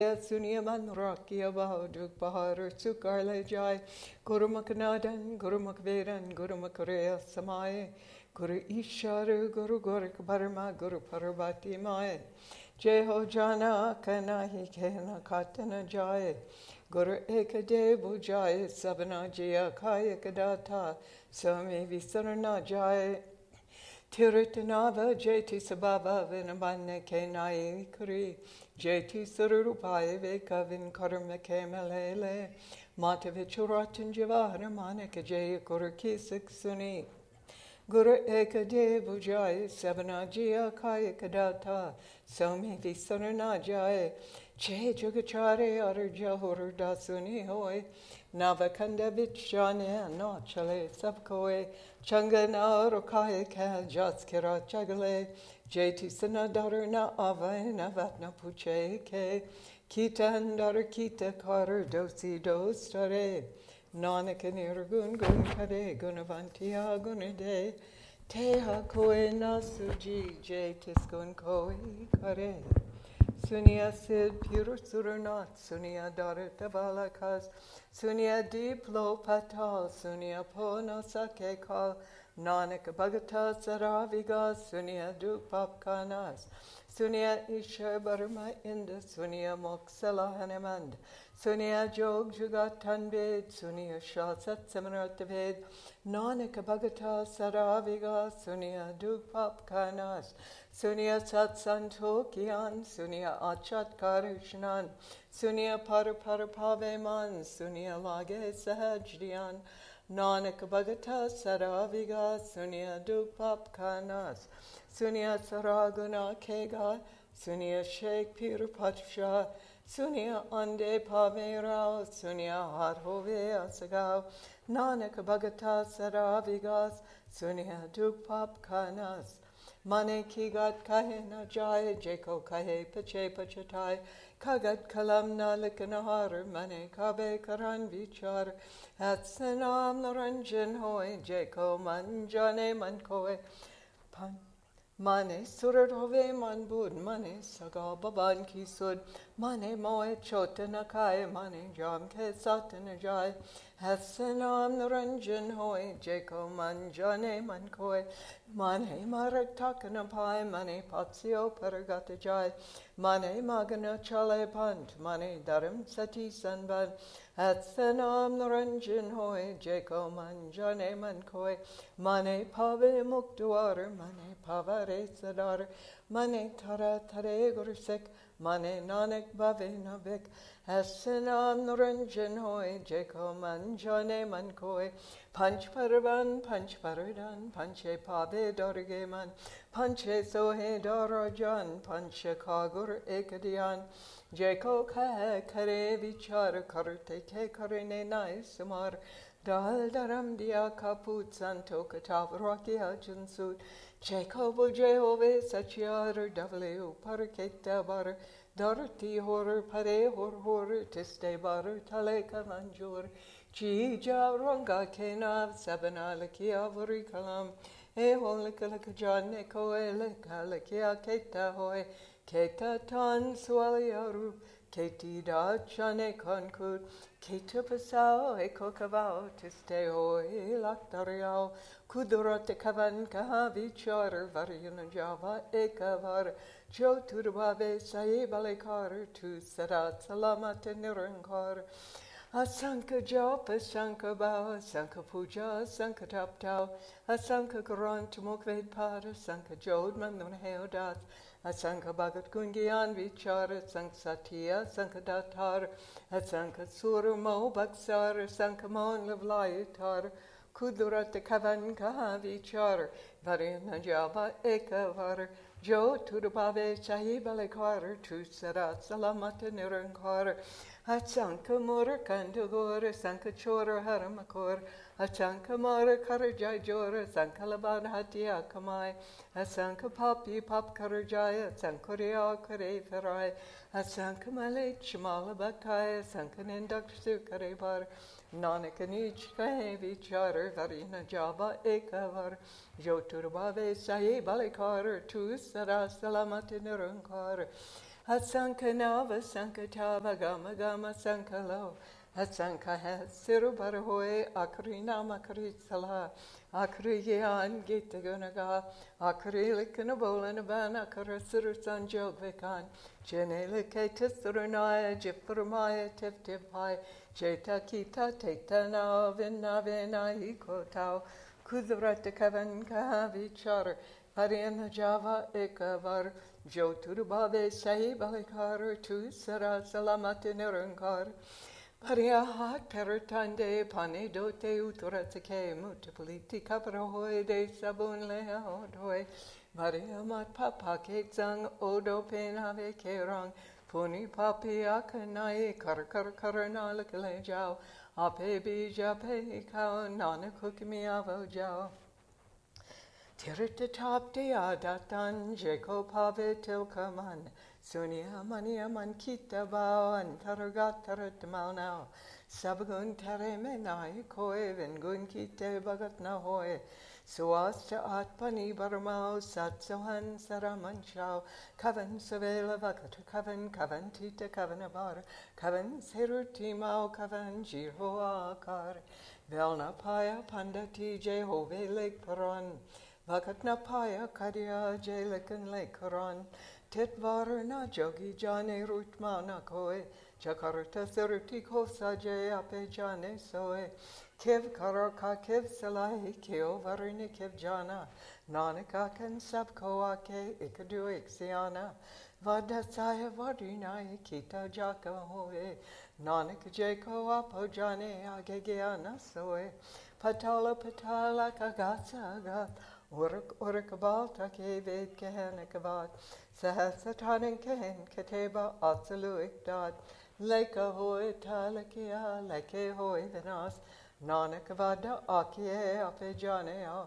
Sunia Manrakia Bahaduk Bahar Sukarle Jai Guru Makanadan, Guru Makvedan, Guru Makarea Samaye, Guru Isharu, Guru Gorik Parama, Guru Parvati Mae, Jeho Jana Kanahi Kena Katana Jai, Guru Ekadevu Jai, Sabana Jaya Kaya Kadata, Swami Visarana Jai. Tiritanava Jeti Sababa Vinamane Kenai Kuri Jeti Surupai Vekavin Karma Kemalele Matavichuratan Javana Manaka Jaya Kuraki Suni Guru Ekadevu Jai Sabanajia Kaya Kadata Somi Visarana Jai Che Jugachare Arja Hur Dasuni Hoy Navakanda Vichane Nachale Sabkoe Changana Rokaya Ka Jaskira Chagale Jeti Sanadarna Avana Vatna Puche Ke Kita Andara Kita Kar Dosi Dostare Nanakanir Gun Gun Kade Gunavantia Gunade Teha Koe Nasuji Jetis Gun Koe Kare Sunia Sid Pure Suranat, Sunia Darita Balakas, Sunia Diplo Patal, Sunia Pona Sake Kal, Nanak Bhagata Saraviga, Sunia Dupapkanas, Sunia Isha Barma Inda, Sunia Moksela Hanemand, Sunia Jog Jugat Tanbed, Sunia Shasat Samarataved, Nanak Bhagata Saraviga, Sunia Dupapkanas, Sunia Satsanto Kian, Sunia Achat Karishnan, Sunia Parapaveman, Sunia Lage Sahajdian, Nanak Bhagata Saraviga, Sunia Dupap Kanas, Sunia Saraguna Kega, Sunia Sheikh Pir Patsha, Sunia Ande Paverao, Sunia Harhove Asagao, Nanak Bhagata Saravigas, Sunia Dupap Kanas, Mane kigat kahe na jai, jeko kahe pache pachatai, kagat kalam na likanahar, mane kabe karan vichar, at senam naranjan hoy, jeko manjane mankoe, pan. Mane surat hove man bud, mane saga baban ki sud, mane moe chote nakai, mane jam ke satan jai, hasanam naranjan hoy, jeko manjane mankoe, mane marak takanapai, mane patsio paragata jai, mane magana chale pant, mane dharam sati sanban, hasanam naranjan hoy, jeko manjane mankoe, mane pave muktuar, mane pavare sadar, mane tara tare gursek, mane nanak bave navik, hasanam naranjan hoy, jeko manjane mankoe, panch paravan, panch paradan, panche pave dorge man, panche sohe darajan, panche kagur ekadian, jeko kahe kare vichar karte ke karine nai sumar, dal daram dia kaput santo katav roki hajansut, Jacobo Jehove Sachiar Davleu Paraketa Bar Dorti Horror Pare Horror Tiste Bar Taleka Manjur Chija Ronga Kenav Sabana Lakia Vorikalam Eholikajan Eko Eleka Lakia Keta Hoy Keta Tan Swaliaru Keti Da Chane Konkut Keta Pasao Eko Kavao Tiste Hoy Laktariao Kudurat kavan kahavi char varian java ekavar jo turbabe saebalekar tu sarat salamat nirankar asanka jop asanka bao asanka puja asanka taptao asanka grant mukved par asanka jod mandun heodat asanka bagat kungian vichar asanka satya asanka datar asanka surmo baksar asanka mon lavlaitar Kudurat kavan kahavi char, varina java ekavar, jo turbabe sahibalekar, tu sarat salamat nirankar, atsanka mura kandagor, sanka chora haramakor, atsanka mara karajai jora, sankalaban hatia kamai, atsanka papi pap karajaya, sankoria kare ferai, atsanka malet shmalabakai, sanka nindak sukarebar, Nanakanic kahevi char varina java ekavar joturbave sahi balikar tu sara salamat nirankar Hatsankanava Sankatava Gama Gama Sankalo. Hatsanka Sirubarahoe Akrina Makritsala. Akriyan Gitaganaga. Akrilikanabolan Akarasur Sanjogvikan. Jeneliketasurunaya Jipurmaya Tiftipai. Jeta Kita Tetana Vinavena Hikotau. Kudratakavan Kahavichar. Pariana Java Ekavar. Jo Turubave Sai Balikar Tu Sara Salamati Nirankar. Pariaha Teratande Pane Dote Uturatake Mutapoliti Caprahoe de Sabun Lea Odoi. Mariamat Papa Ketsang Odo Penave Kerang. Puni Papi Akanai Karkar Karana Kalejao. Ape Bija Pe Kao Nana Kukimi Avo Jao. Tirita top de adatan, Jeko pave tilkaman, Sunia mania man kita bao, and taragat tarat now. Sabagun tare menai, koe, vengun kite bagat na hoe. Suasta at pani baramao, satsohan saraman chao, Kavan savela vakat, kavan tita kavanabar, Kavan serutimao, kavan jiho akar, Velna paya pandati jehove lake paran. Vakatna paya kadia jelekan lekaran, Titvar na jogi jane rutmana koe, Jakarta seruti kosa je ape jane soe, Kev karaka kev salahi keo varini kev jana, Nanaka kan sabko ake ikadu ixiana, Vadasaya vadina kita jaka hoe, Nanak jeko apo jane agegiana soe, Patala kagasa agat, Urakabal take ved kehenakavat, Sahasatanin kehen kateba absoluik dot, Leka hoe talakia, leke hoe venas, Nanakavada akie apejanea,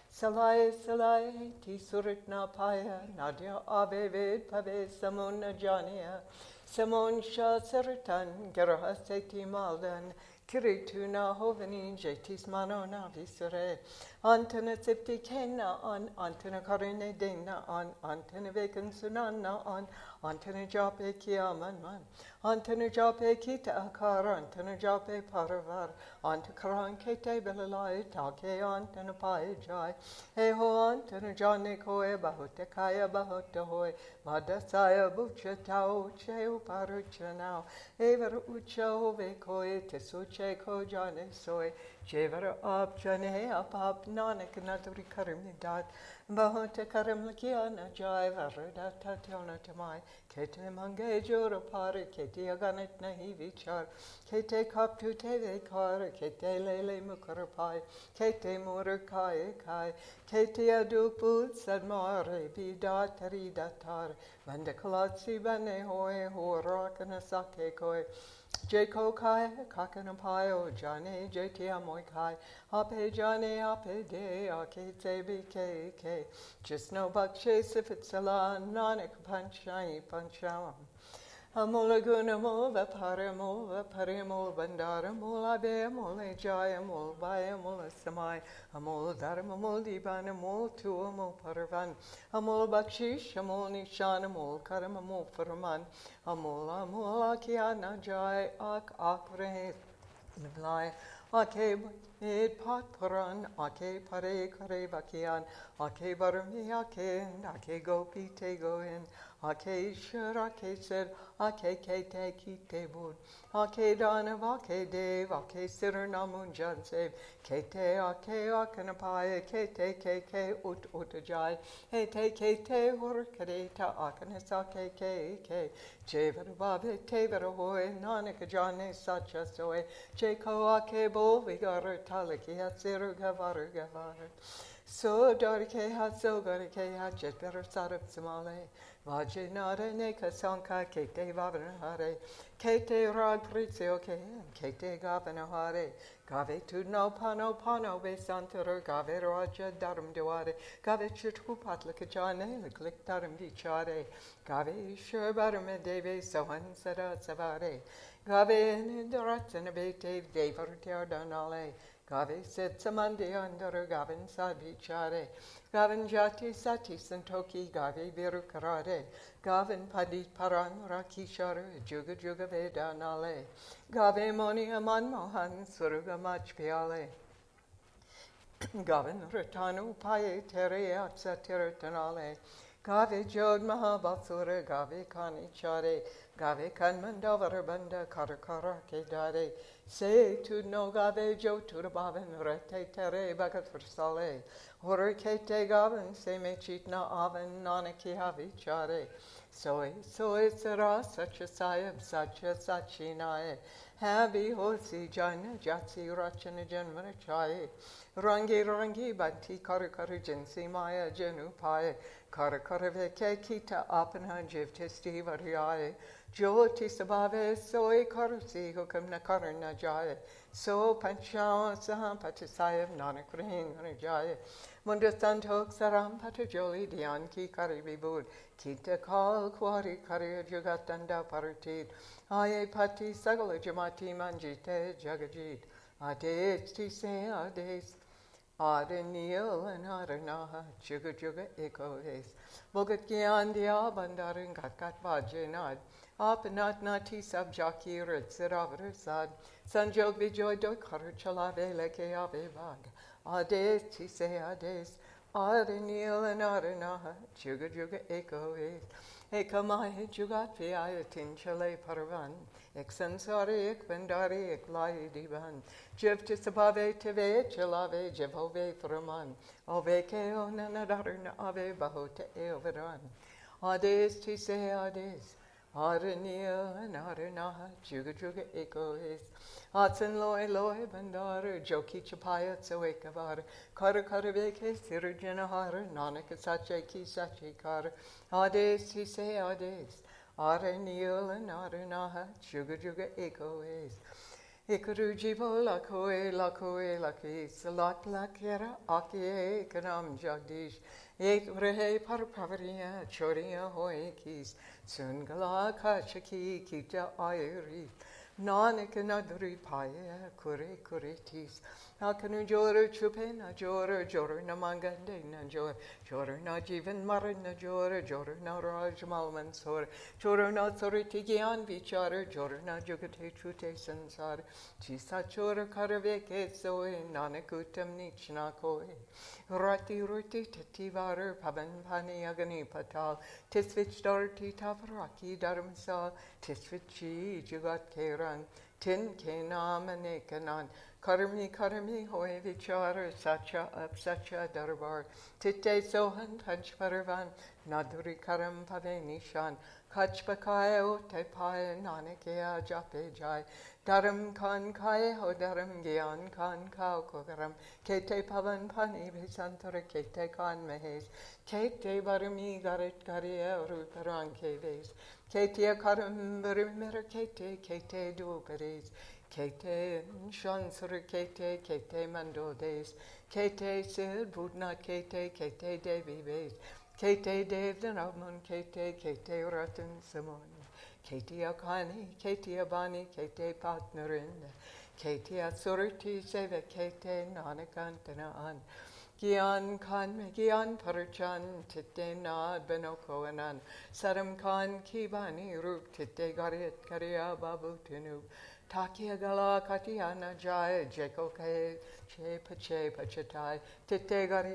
Salai, Tisuritna paya, Nadia aveved pave samona jania, Samon sha sertan, Geraha seti maldan, Kirituna hoveni jetis mano navisure, Antena septi kena on, Antena karine dena on, Antena vekan sunana on, Antena jape kiaman man, Antena jape kita akar, Antena jape paravar, Antakaran kete belalai, Take Antena pai jai, Eho Antena jane koe bahote kaya bahote hoe, Madasaya bucha tau cheu parucha now, Ever ucha hove koe tesuche ko jane soe, Jevar up jane up nanak naturi karimidat, Bahote karimlakiana jai varada tationa tamai, Kete mange jura pare, Kete aganet nahi vichar, Kete kap tu teve kar, Kete lele mukarapai, Kete murakai kai, Kete adupu sadmare, Bida tari datar, Vandakalatsi bane hoe, Horakana sake koe, Jeko kai, kakanapayo, Jane, Jetia moi kai, Ape jane, ape de, ake tebi ke, just no bakshes if it's a la, nanak panchai pancham. Amolaguna mova paramo bandara mola be mole jaya mol baya mola samai amol dharma mol dibana mol tuamo paravan amol bakshish amol nishan amol karam amol farman amol akiana jai akre nivlai ake ed pat paran ake pare kare vakian ake barmi ake gopi te goin ake shur ake ser ake kete kite bud ake danav ake dev ake sirnamun jansev kete ake akanapai kete utajai kete hurkareta akanasa ke jevar babe tevar hoy nanak jane sacha soy jeko ake bo vigar talaki hatsir gavar so darke hat so garke hat jet better sarap samale Vajinara neka sanka kete vavanahare, kete rag prizio kete gavanahare, gave tu no pano ve santara, gave raja darum duare, gave chitku patlaka jane, liklik darum vichare, gave sherbarum deve sohan sada savare, gave nindarat and abete devartir danale, Gave Setsamandi under Gavin Sabichare, Gavin Jati Sati Santoki, Gave Virukarade, Gavin Padit Paran Rakishar, Juga Juga Veda Nale, Gave Moni Aman Mohan, Suruga Machpiale, Gavin Ratanu Paye Tere Atsa Teratanale, Gave Jod Mahabasura, Gave Kani Chare, Gave Kanmandavar Banda Karakara Kedare, Se tu no gave jo tu rabavin rete tere bagat versale, horror kete gavin, se me cheat na avin nanaki havi chare. Soe sera such a sayab, such a sachinae, habi hosi jana jatsi rachana janmana chaye, rangi banti karakara jinsi maya janu paye, karakara veke kita apana jivte stivariae, Jyoti sabave soy karusi hukam na karna jaya. So panchao saham patisayam nanakrin jaya. Mundastantok saram patajoli dian ki karibibud. Kita kal kwari kari jugatanda paratid. Aye pati sagala jamati manjite jagajit. Ades ti se ades. Adenil and Adanaha, Juga Juga Eko is. Bogat Gyan dia bandarin kakat vajenad. Apanat nati sabjaki red sad. Sanjog bijoy do karchalave leke ave vag. Ades ti se ades. Adenil and Adanaha, Juga Juga Eko is. Ekamai Jugat Fiaya Tinchale Paravan. Exensari ek vendari ek lai divan. Jevtis abave teve chelave jevove framan. Ove keo nanadarna ave bahote eoveran. Ades ti se ades. Arania and aranaha juga juga eko is. Atsan loe loe bandar joki chapaya tsoekavar. Kara kara veke sirjanahara nanaka sache ki sache kara. Ades ti se ades. Arenil and Aranaha, Juga Juga Eko is. Ikarujivo lakoe laki, salat lakera, akie kanam jagdish, ek rehe parpavaria, choria hoekis, sungala kachaki, kita airi. Nanak anadri paya kure kuretis. Nakanu jora chupe na jora na mangande na jora na jivan maran na jora na raj malman sor jora na soriti gyan vichara jora na jugate chute sansar chisa chora karaveke soe nanakutam nichna koe rati tativar pavan pani agani patal tisvich darti tavaraki dharmsa tisvichi jugat keran tin kenam anekanan Karmi hoy vichara sacha apsacha darbar titte sohan panchparavan naduri karam pave nishan kachpakaya te paya nanakya jape jai daram kan kaya ho daram gyan kan kao kogaram kete pavan pani visantara kete kan mehes kete barami garet karya ruparan keves kete karam barimera kete dupares Kete shansur kete mando des, kete sid budna kete devi bes, kete dev danamun kete ratan samon, kete akani, kete abani, kete partnerin, kete asurti seve kete nanakantana an, Gyan parchan titte nad benoko anan, saram kan kibani rup titte garit karya babu tinub, Takia gala katiana jaya jeko ke che pachatai tete gari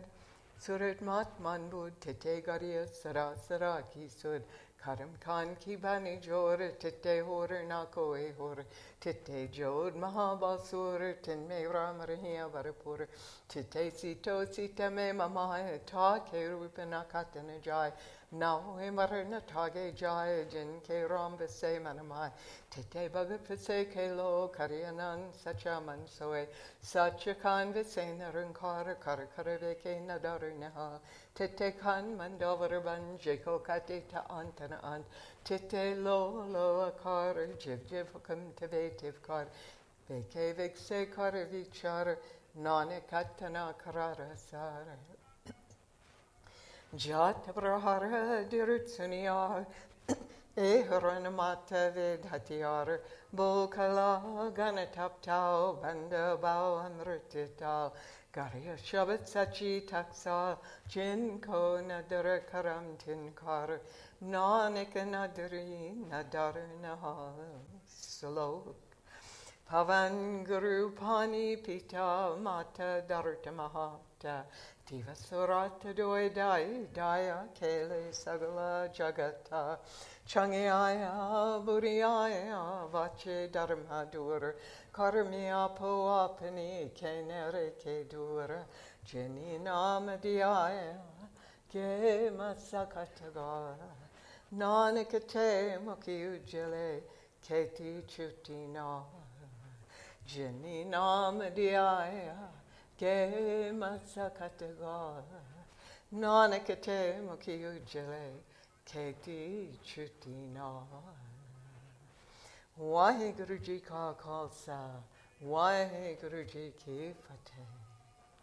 surat mat manbud tete gari sara ki sud karam kan ki bani jor tete hor na koe hor tete jod mahabasur tin me ramariya varapur tete sita me mama ta ke rupana katana jai now we marna tage jai jin ke ram bese manamai tete bagat pise ke lo karianan sacha mansoe sacha kan vese narankara karakara ke nadar neha tete kan mandover ban jeko kate ta antana ant tete lo akar jiv kam tevetiv kar veke vekse kar vichar nanekatana karara sara Jat prahara dirutsuniya Eharanamata vedhatiar, Bokala ganataptao, Bandabao amrititao, Garya Shabbat Sachi Taksal, Jinko Nadara Karam Tinkar, Nanika Nadari Nadar Nahal, Slow. Pavan Guru Pani Pita Mata Darta Mahata Tiva Surata Doidai Daya Kele Sagala Jagata Changyaya Buriyaya Vache Dharma Dur Karmiya Poapani Kenere Kedura Jeni Namadiyaya Ke Masakataga Nanikate Mukhi Ujjale Keti Chutina Jini Namadiyaya Ke Masakataga Nanakate Mukhi Ujjale Keti Chutina Waheguru Ji Ka Khalsa Waheguru Ji Ki Fateh